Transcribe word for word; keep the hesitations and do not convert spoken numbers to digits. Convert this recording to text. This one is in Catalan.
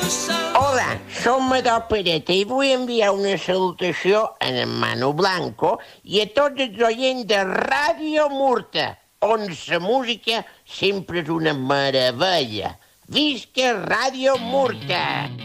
Hola, som Madó Pereta i vull enviar una salutació a en Manu Blanco i a tots els oients de Ràdio Murta, on la música sempre és una meravella. Visca Ràdio Murta!